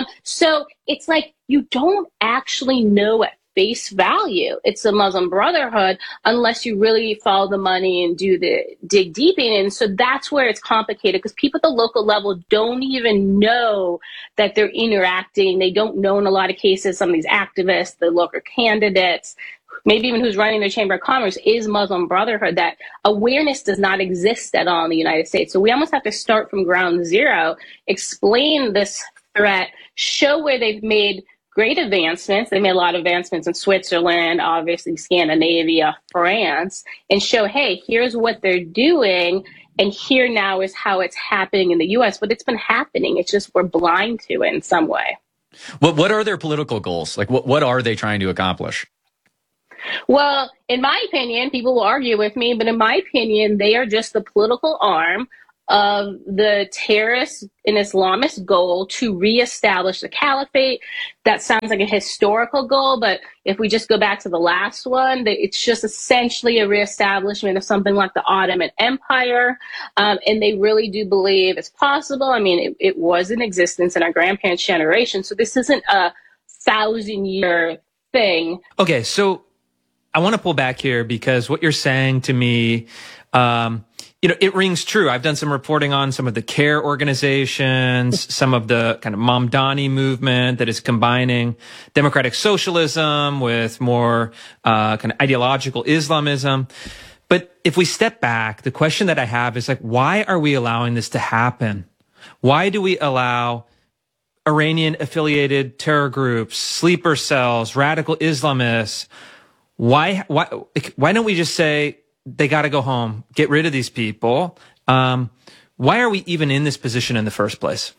Speaker 7: So it's like you don't actually know it. Face value. It's a Muslim Brotherhood unless you really follow the money and do the dig deep in. And so that's where it's complicated because people at the local level don't even know that they're interacting. They don't know in a lot of cases, some of these activists, the local candidates, maybe even who's running their Chamber of Commerce is Muslim Brotherhood. That awareness does not exist at all in the United States. So we almost have to start from ground zero, explain this threat, show where they've made great advancements. They made a lot of advancements in Switzerland, obviously Scandinavia, France, and show, hey, here's what they're doing. And here now is how it's happening in the U.S. But it's been happening. It's just we're blind to it in some way.
Speaker 8: What are their political goals? Like, what are they trying to accomplish?
Speaker 7: Well, in my opinion, people will argue with me, but in my opinion, they are just the political arm of the terrorist and Islamist goal to reestablish the caliphate. That sounds like a historical goal, but if we just go back to the last one, it's just essentially a reestablishment of something like the Ottoman Empire. And they really do believe it's possible. I mean, it was in existence in our grandparents' generation, so this isn't a 1,000-year thing.
Speaker 6: Okay, so I want to pull back here because what you're saying to me, it rings true. I've done some reporting on some of the CARE organizations, some of the kind of Mamdani movement that is combining democratic socialism with more kind of ideological Islamism. But if we step back, the question that I have is like, why are we allowing this to happen? Why do we allow Iranian-affiliated terror groups, sleeper cells, radical Islamists? Why don't we just say they got to go home, get rid of these people? Why are we even in this position in the first place?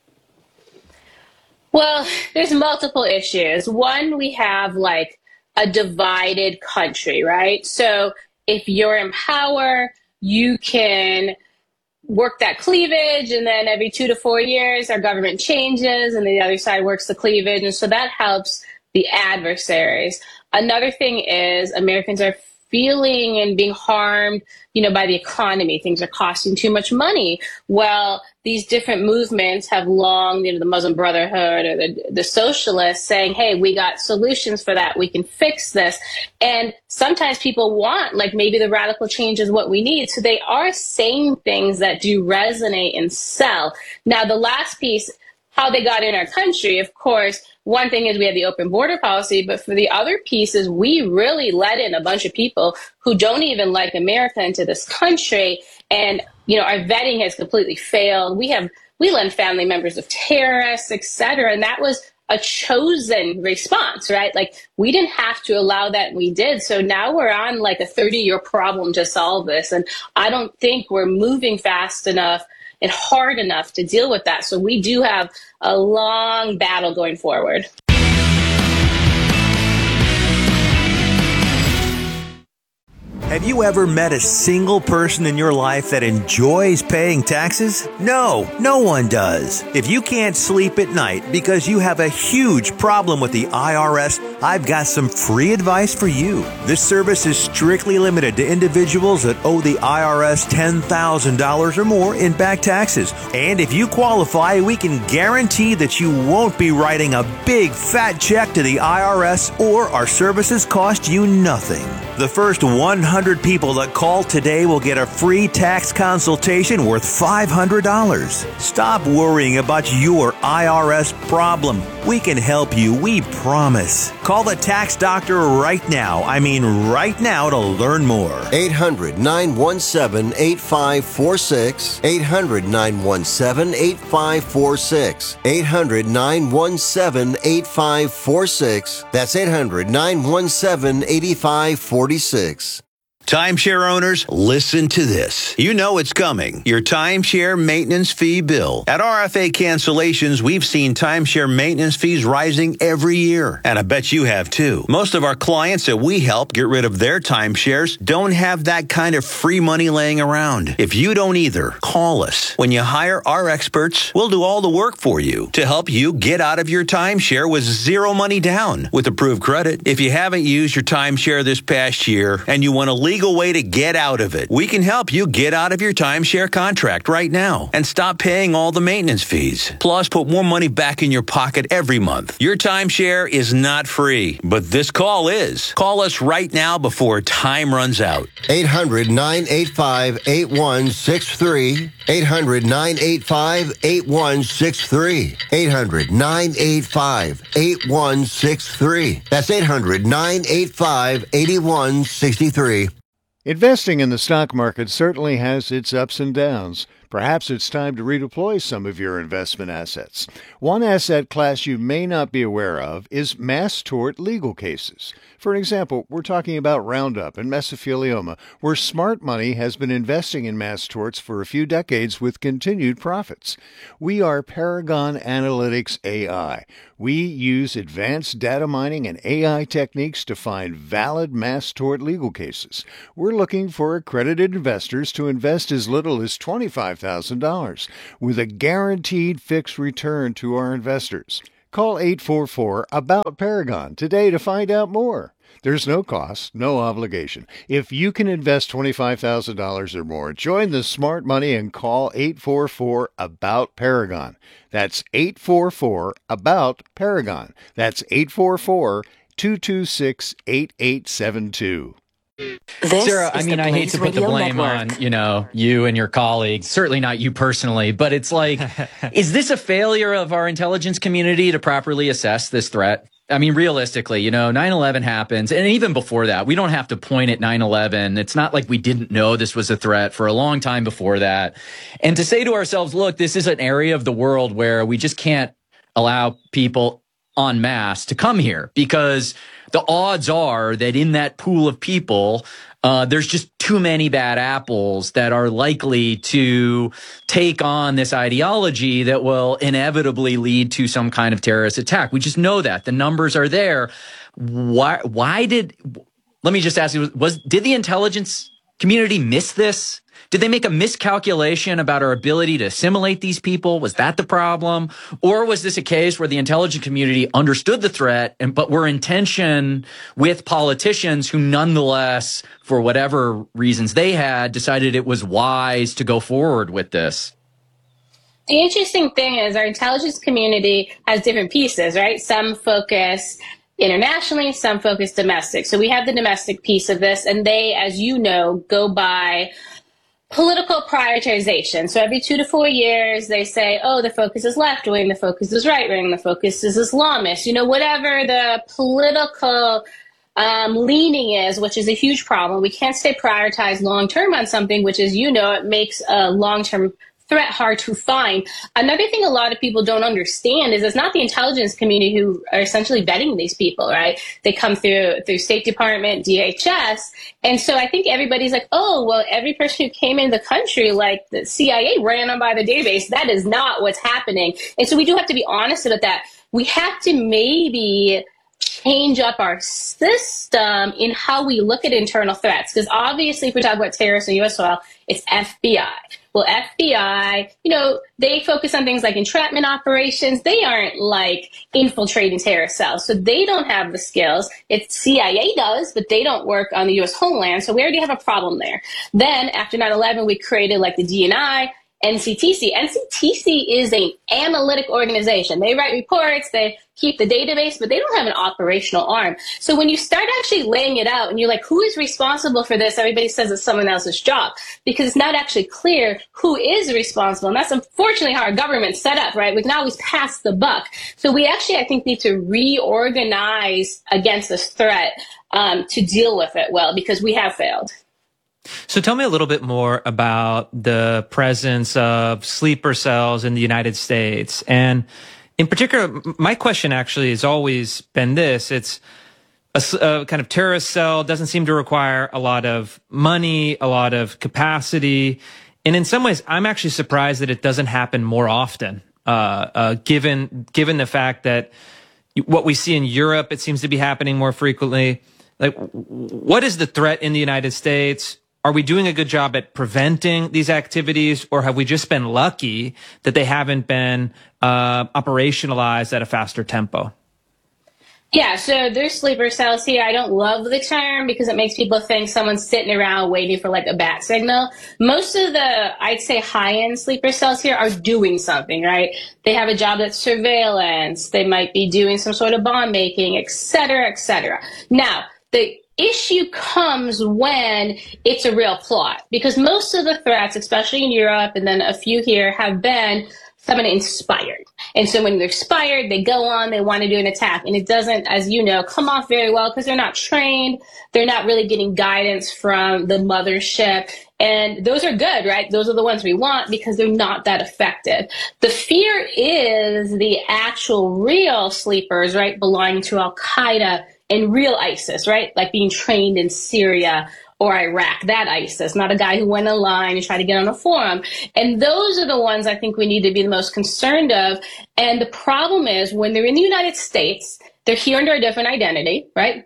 Speaker 7: Well, there's multiple issues. One, we have like a divided country, right? So if you're in power, you can work that cleavage, and then every 2 to 4 years, our government changes and the other side works the cleavage. And so that helps the adversaries. Another thing is Americans are feeling and being harmed, by the economy. Things are costing too much money. Well, these different movements have long, the Muslim Brotherhood or the socialists saying, hey, we got solutions for that. We can fix this. And sometimes people want, like, maybe the radical change is what we need. So they are saying things that do resonate and sell. Now, the last piece, how they got in our country, of course, one thing is we have the open border policy, but for the other pieces, we really let in a bunch of people who don't even like America into this country. And, our vetting has completely failed. We lend family members of terrorists, et cetera. And that was a chosen response, right? Like, we didn't have to allow that. We did. So now we're on like a 30-year problem to solve this. And I don't think we're moving fast enough and hard enough to deal with that. So we do have a long battle going forward.
Speaker 9: Have you ever met a single person in your life that enjoys paying taxes? No one does. If you can't sleep at night because you have a huge problem with the IRS, I've got some free advice for you. This service is strictly limited to individuals that owe the IRS $10,000 or more in back taxes. And if you qualify, we can guarantee that you won't be writing a big fat check to the IRS, or our services cost you nothing. The first 100 people that call today will get a free tax consultation worth $500. Stop worrying about your IRS problem. We can help you, we promise. Call the tax doctor right now. I mean right now, to learn more.
Speaker 10: 800-917-8546. 800-917-8546. 800-917-8546. That's 800-917-8546.
Speaker 9: Timeshare owners, listen to this. You know it's coming. Your timeshare maintenance fee bill. At RFA Cancellations, we've seen timeshare maintenance fees rising every year. And I bet you have too. Most of our clients that we help get rid of their timeshares don't have that kind of free money laying around. If you don't either, call us. When you hire our experts, we'll do all the work for you to help you get out of your timeshare with zero money down with approved credit. If you haven't used your timeshare this past year and you want to legal way to get out of it, we can help you get out of your timeshare contract right now and stop paying all the maintenance fees. Plus, put more money back in your pocket every month. Your timeshare is not free, but this call is. Call us right now before time runs out.
Speaker 10: 800-985-8163. 800-985-8163. 800-985-8163. That's 800-985-8163.
Speaker 11: Investing in the stock market certainly has its ups and downs. Perhaps it's time to redeploy some of your investment assets. One asset class you may not be aware of is mass tort legal cases. For example, we're talking about Roundup and mesothelioma, where smart money has been investing in mass torts for a few decades with continued profits. We are Paragon Analytics AI. We use advanced data mining and AI techniques to find valid mass tort legal cases. We're looking for accredited investors to invest as little as $25,000 with a guaranteed fixed return to our investors. Call 844-ABOUT-PARAGON today to find out more. There's no cost, no obligation. If you can invest $25,000 or more, join the smart money and call 844-ABOUT-PARAGON. That's 844-ABOUT-PARAGON. That's 844-226-8872.
Speaker 8: Sarah, I mean, I hate to put the blame on, you and your colleagues, certainly not you personally, but it's like, is this a failure of our intelligence community to properly assess this threat? I mean, realistically, 9/11 happens. And even before that, we don't have to point at 9/11. It's not like we didn't know this was a threat for a long time before that. And to say to ourselves, look, this is an area of the world where we just can't allow people en masse to come here, because the odds are that in that pool of people, there's just too many bad apples that are likely to take on this ideology that will inevitably lead to some kind of terrorist attack. We just know that. The numbers are there. Let me just ask you, did the intelligence community miss this? Did they make a miscalculation about our ability to assimilate these people? Was that the problem? Or was this a case where the intelligence community understood the threat, but were in tension with politicians who nonetheless, for whatever reasons they had, decided it was wise to go forward with this?
Speaker 7: The interesting thing is our intelligence community has different pieces, right? Some focus internationally, some focus domestic. So we have the domestic piece of this, and they, as you know, go by political prioritization. So every 2 to 4 years, they say, oh, the focus is left wing, the focus is right wing, the focus is Islamist, whatever the political leaning is, which is a huge problem. We can't stay prioritized long term on something, which is, it makes a long term threat hard to find. Another thing a lot of people don't understand is it's not the intelligence community who are essentially vetting these people, right? They come through State Department, DHS. And so I think everybody's like, oh, well, every person who came into the country, like the CIA ran them by the database. That is not what's happening. And so we do have to be honest about that. We have to maybe change up our system in how we look at internal threats. Because obviously, if we talk about terrorists in U.S. soil, it's FBI. Well, FBI, they focus on things like entrapment operations. They aren't like infiltrating terrorist cells. So they don't have the skills. It's CIA does, but they don't work on the U.S. homeland. So we already have a problem there. Then after 9/11, we created like the DNI, NCTC. NCTC is an analytic organization. They write reports, they keep the database, but they don't have an operational arm. So when you start actually laying it out and you're like, who is responsible for this? Everybody says it's someone else's job, because it's not actually clear who is responsible. And that's unfortunately how our government's set up, right? We can always pass the buck. So we actually, I think, need to reorganize against this threat to deal with it well, because we have failed.
Speaker 6: So tell me a little bit more about the presence of sleeper cells in the United States. And in particular, my question actually has always been this. It's a kind of terrorist cell, doesn't seem to require a lot of money, a lot of capacity. And in some ways, I'm actually surprised that it doesn't happen more often, given the fact that what we see in Europe, it seems to be happening more frequently. Like, what is the threat in the United States? Are we doing a good job at preventing these activities, or have we just been lucky that they haven't been operationalized at a faster tempo?
Speaker 7: Yeah, so there's sleeper cells here. I don't love the term because it makes people think someone's sitting around waiting for like a bat signal. Most of the, I'd say, high-end sleeper cells here are doing something, right? They have a job that's surveillance. They might be doing some sort of bomb making, et cetera, et cetera. Now, the issue comes when it's a real plot, because most of the threats, especially in Europe and then a few here, have been someone inspired. And so when they're inspired, they go on, they want to do an attack. And it doesn't, as you know, come off very well because they're not trained. They're not really getting guidance from the mothership. And those are good, right? Those are the ones we want because they're not that effective. The fear is the actual real sleepers, right, belonging to Al-Qaeda and real ISIS, right, like being trained in Syria or Iraq, that ISIS, not a guy who went online and tried to get on a forum. And those are the ones I think we need to be the most concerned of. And the problem is when they're in the United States, they're here under a different identity, right?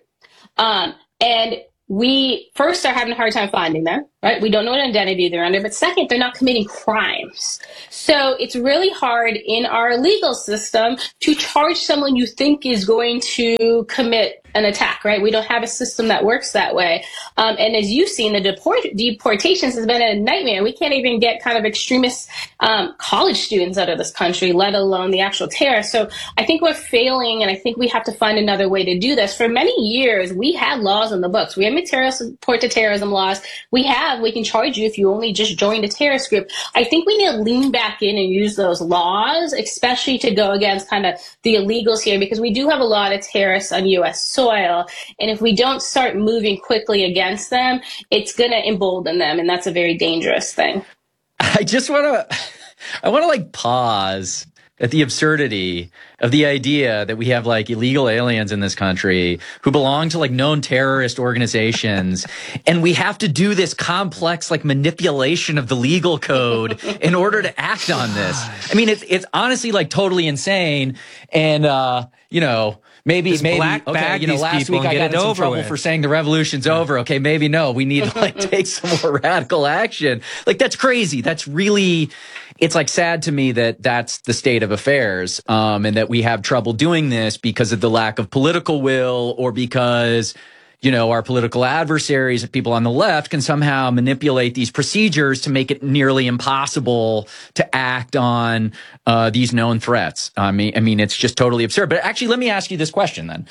Speaker 7: And we first are having a hard time finding them, right? We don't know what identity they're under, but second, they're not committing crimes. So it's really hard in our legal system to charge someone you think is going to commit an attack, right? We don't have a system that works that way. And as you've seen, the deportations has been a nightmare. We can't even get kind of extremist college students out of this country, let alone the actual terrorists. So I think we're failing, and I think we have to find another way to do this. For many years, we had laws in the books. We have material support to terrorism laws. We can charge you if you only just joined a terrorist group. I think we need to lean back in and use those laws, especially to go against kind of the illegals here, because we do have a lot of terrorists on U.S. soil. And if we don't start moving quickly against them, it's going to embolden them. And that's a very dangerous thing.
Speaker 8: I want to like pause at the absurdity of the idea that we have like illegal aliens in this country who belong to like known terrorist organizations. And we have to do this complex like manipulation of the legal code in order to act on this. I mean, it's honestly like totally insane. And, maybe, last week I got in some trouble for saying the revolution's over. Okay, maybe no, we need to like take some more radical action. Like that's crazy. That's really, it's like sad to me that that's the state of affairs, and that we have trouble doing this because of the lack of political will, or because, our political adversaries, people on the left, can somehow manipulate these procedures to make it nearly impossible to act on these known threats. I mean, it's just totally absurd. But actually, let me ask you this question then.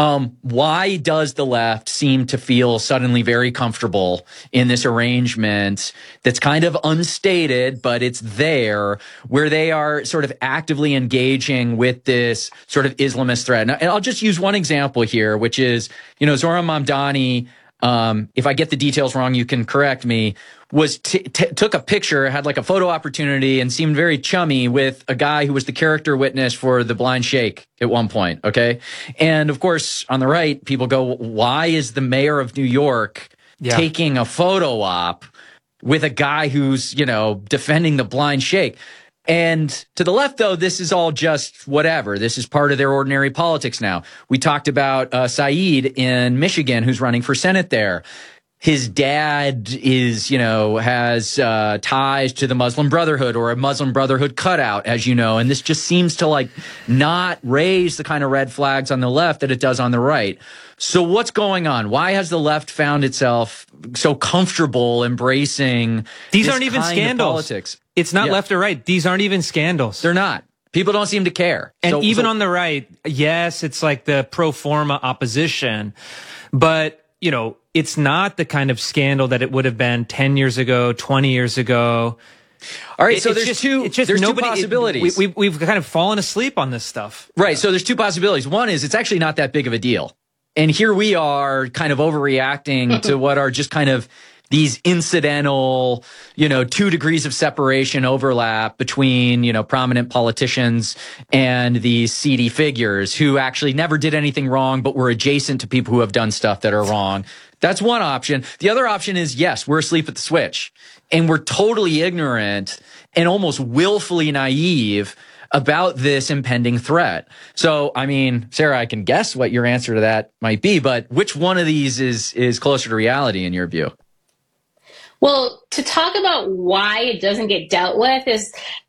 Speaker 8: Why does the left seem to feel suddenly very comfortable in this arrangement that's kind of unstated, but it's there, where they are sort of actively engaging with this sort of Islamist threat? And I'll just use one example here, which is, Zohran Mamdani, if I get the details wrong, you can correct me, took a picture, had like a photo opportunity, and seemed very chummy with a guy who was the character witness for The Blind Sheikh at one point, okay? And of course, on the right, people go, why is the mayor of New York taking a photo op with a guy who's, defending The Blind Sheikh? And to the left, though, this is all just whatever. This is part of their ordinary politics now. We talked about Saeed in Michigan, who's running for Senate there. His dad is, has ties to the Muslim Brotherhood, or a Muslim Brotherhood cutout, as you know. And this just seems to like not raise the kind of red flags on the left that it does on the right. So what's going on? Why has the left found itself so comfortable embracing
Speaker 6: these aren't even scandals?
Speaker 8: Politics?
Speaker 6: It's not left or right. These aren't even scandals.
Speaker 8: They're not. People don't seem to care.
Speaker 6: And even on the right, yes, it's like the pro forma opposition, but it's not the kind of scandal that it would have been 10 years ago, 20 years ago.
Speaker 8: All right, so there's two possibilities.
Speaker 6: We've kind of fallen asleep on this stuff.
Speaker 8: Right, so there's two possibilities. One is it's actually not that big of a deal. And here we are kind of overreacting to what are just kind of these incidental, 2 degrees of separation overlap between, prominent politicians and these seedy figures who actually never did anything wrong, but were adjacent to people who have done stuff that are wrong. That's one option. The other option is, yes, we're asleep at the switch, and we're totally ignorant and almost willfully naive about this impending threat. So, I mean, Sarah, I can guess what your answer to that might be, but which one of these is closer to reality in your view?
Speaker 7: Well, to talk about why it doesn't get dealt with is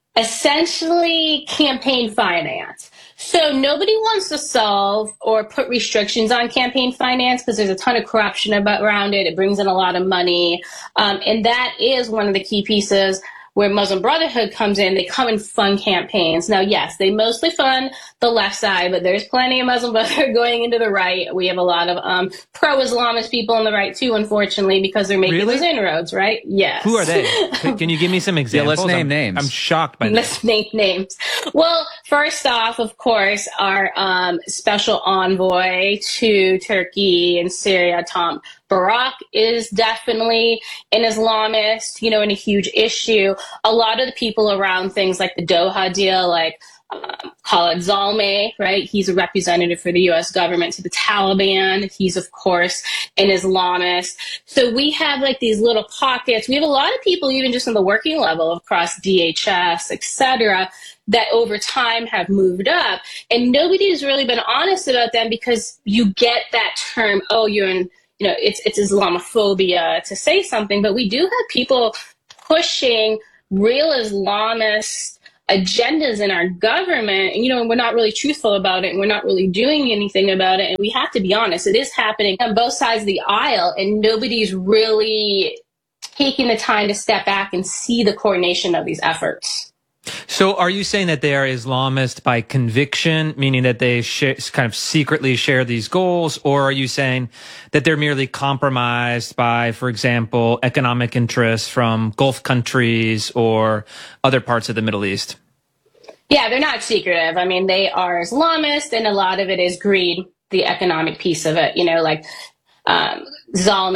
Speaker 7: essentially campaign finance. So nobody wants to solve or put restrictions on campaign finance because there's a ton of corruption around it. It brings in a lot of money. And that is one of the key pieces where Muslim Brotherhood comes in, they come and fund campaigns. Now, yes, they mostly fund the left side, but there's plenty of Muslim Brotherhood going into the right. We have a lot of pro-Islamist people on the right, too, unfortunately, because they're making those inroads, right? Yes.
Speaker 6: Who are they? Can you give me some examples?
Speaker 8: Let's name names.
Speaker 6: I'm shocked by
Speaker 7: Let's name names. Well, first off, of course, our special envoy to Turkey and Syria, Tom Barak, is definitely an Islamist, and a huge issue. A lot of the people around things like the Doha deal, like Khalid Zalmay, right? He's a representative for the U.S. government to the Taliban. He's, of course, an Islamist. So we have like these little pockets. We have a lot of people, even just on the working level across DHS, et cetera, that over time have moved up. And nobody's really been honest about them because you get that term, oh, you're in, it's Islamophobia to say something. But we do have people pushing real Islamist agendas in our government, and we're not really truthful about it, and we're not really doing anything about it. And we have to be honest, it is happening on both sides of the aisle, and nobody's really taking the time to step back and see the coordination of these efforts.
Speaker 6: So are you saying that they are Islamist by conviction, meaning that they kind of secretly share these goals? Or are you saying that they're merely compromised by, for example, economic interests from Gulf countries or other parts of the Middle East?
Speaker 7: Yeah, they're not secretive. I mean, they are Islamist, and a lot of it is greed, the economic piece of it, like Zalmay